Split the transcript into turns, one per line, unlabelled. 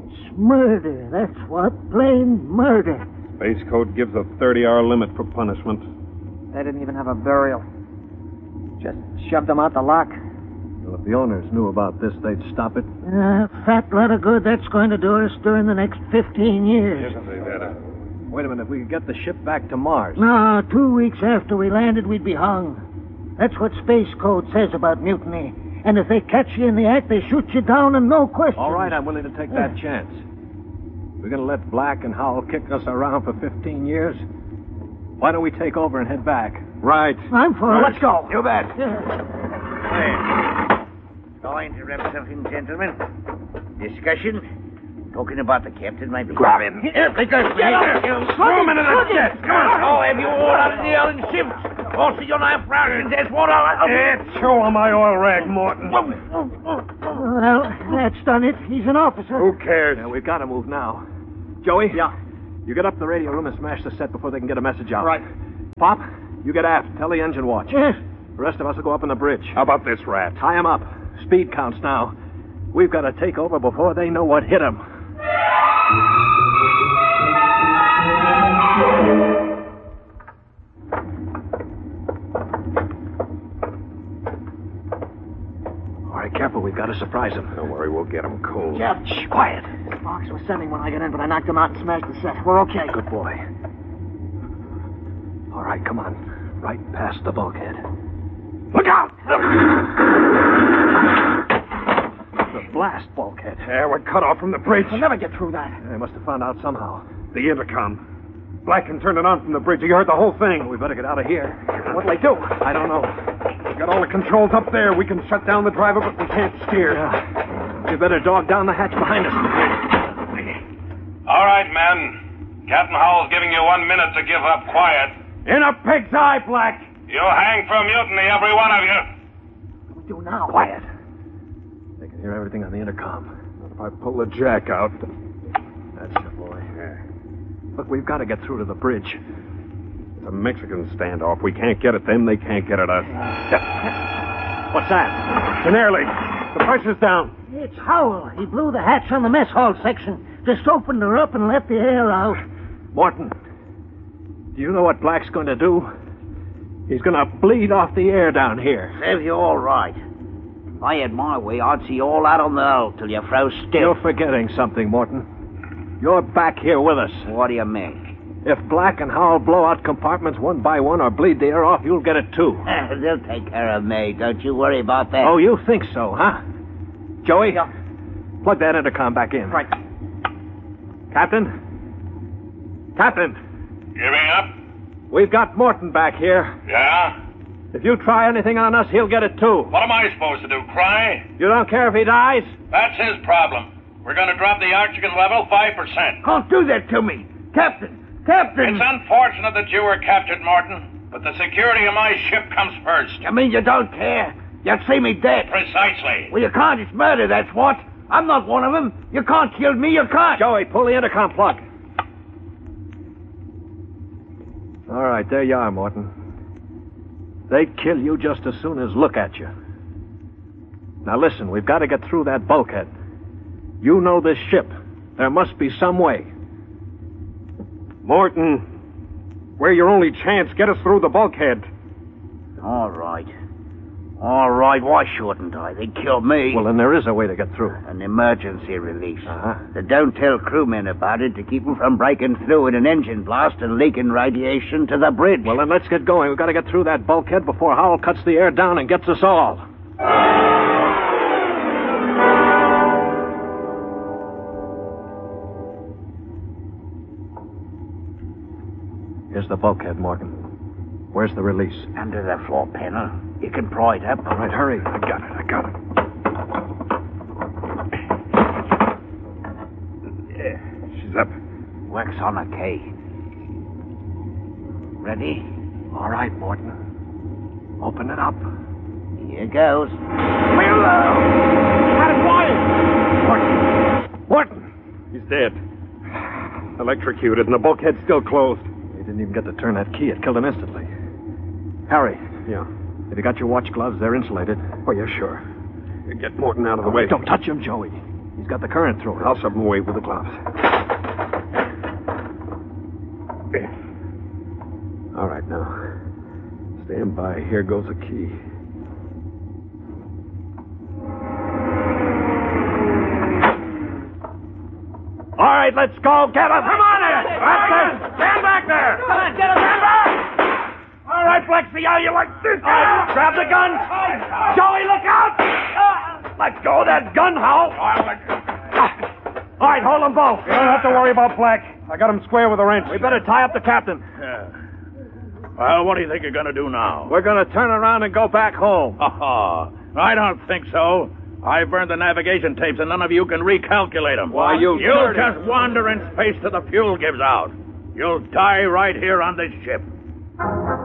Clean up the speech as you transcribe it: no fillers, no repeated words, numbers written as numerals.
It's murder. That's what. Plain murder.
Space Code gives a 30-hour limit for punishment.
They didn't even have a burial. Just shoved them out the lock.
Well, if the owners knew about this, they'd stop it.
Fat lot of good that's going to do us during the next 15 years.
Yes, they better.
Wait a minute, if we could get the ship back to Mars.
No, 2 weeks after we landed, we'd be hung. That's what Space Code says about mutiny. And if they catch you in the act, they shoot you down and no question.
All right, I'm willing to take that chance. We're going to let Black and Howell kick us around for 15 years. Why don't we take over and head back?
Right.
I'm for it.
Let's go.
You bet.
Going to interrupt something, gentlemen. Discussion? Talking about the captain, maybe.
Grab him.
Because throw him into the chest. Come on. Oh, have you all out of the Ellen shift? Also, you're not frozen. That's what
Show him my oil rag, Morton.
Well, that's done it. He's an officer.
Who cares?
Yeah, we've got to move now. Joey? Yeah? You get up to the radio room and smash the set before they can get a message out.
Right.
Pop, you get aft. Tell the engine watch.
Yes.
The rest of us will go up on the bridge.
How about this rat?
Tie him up. Speed counts now. We've got to take over before they know what hit them. All right, careful. We've got to surprise him.
Don't worry, we'll get him cold.
Jeff, shh, quiet. Fox was sending when I got in, but I knocked him out and smashed the set. We're okay.
Good boy. All right, come on. Right past the bulkhead.
Look out!
The blast bulkhead.
Yeah, we're cut off from the bridge.
We'll never get through that.
They must have found out somehow.
The intercom. Black can turn it on from the bridge. You heard the whole thing.
We better get out of here.
What'll they do?
I don't know.
We got all the controls up there. We can shut down the driver, but we can't steer.
Yeah. You better dog down the hatch behind us.
All right, men. Captain Howell's giving you 1 minute to give up quiet.
In a pig's eye, Black.
You hang for mutiny, every one of you.
What do we do now?
Quiet. They can hear everything on the intercom.
What if I pull the jack out?
That's your boy. Look, we've got to get through to the bridge.
It's a Mexican standoff. We can't get at them. They can't get at us.
What's that?
It's an air leak. The pressure's down.
It's Howell. He blew the hatch on the mess hall section. Just opened her up and let the air out.
Morton, do you know what Black's going to do? He's going to bleed off the air down here.
Serves you all right. If I had my way, I'd see all out on the hull till you froze stiff.
You're forgetting something, Morton. You're back here with us.
What do you mean?
If Black and Howell blow out compartments one by one or bleed the air off, you'll get it too.
They'll take care of me. Don't you worry about that.
Oh, you think so, huh? Joey? Yeah. Plug that intercom back in.
Right.
Captain? Captain?
Giving up?
We've got Morton back here.
Yeah?
If you try anything on us, he'll get it too.
What am I supposed to do, cry?
You don't care if he dies?
That's his problem. We're going to drop the oxygen level 5%.
Don't do that to me. Captain! Captain!
It's unfortunate that you were captured, Morton, but the security of my ship comes first.
You mean you don't care? You'd see me dead.
Precisely.
Well, you can't. It's murder, that's what. I'm not one of them. You can't kill me. You can't.
Joey, pull the intercom plug. All right, there you are, Morton. They'd kill you just as soon as look at you. Now listen, we've got to get through that bulkhead. You know this ship. There must be some way.
Morton, we're your only chance. Get us through the bulkhead.
All right. All right, why shouldn't I? They'd kill me.
Well, then there is a way to get through.
An emergency release.
Uh-huh.
They don't tell crewmen about it to keep them from breaking through in an engine blast and leaking radiation to the bridge.
Well, then let's get going. We've got to get through that bulkhead before Howell cuts the air down and gets us all. Here's the bulkhead, Morgan. Where's the release?
Under the floor panel. You can pry it up.
All right, hurry.
I got it. Yeah, she's up.
Works on a K. Ready?
All right, Morton. Open it up.
Here goes.
Morton! He's dead. Electrocuted, and the bulkhead's still closed.
He didn't even get to turn that key. It killed him instantly. Harry.
Yeah?
Have you got your watch gloves? They're insulated.
Oh, yeah, sure. Get Morton out of the way.
Don't touch him, Joey. He's got the current through it.
I'll shove him away with the gloves. All right, now. Stand by. Here goes a key.
All right, let's go. Get him.
Come on in! Stand back there!
Come on, get him!
Stand back! All right, Flexi, how you like this?
Grab the gun. Joey, look out! Let go of that gun, Hal. All right, hold them both.
You don't have to worry about Black. I got him square with a wrench.
We better tie up the captain.
Yeah. Well, what do you think you're going to do now?
We're going to turn around and go back home.
I don't think so. I burned the navigation tapes, and none of you can recalculate them.
Why,
You'll
dirty-
just wander in space till the fuel gives out. You'll die right here on this ship.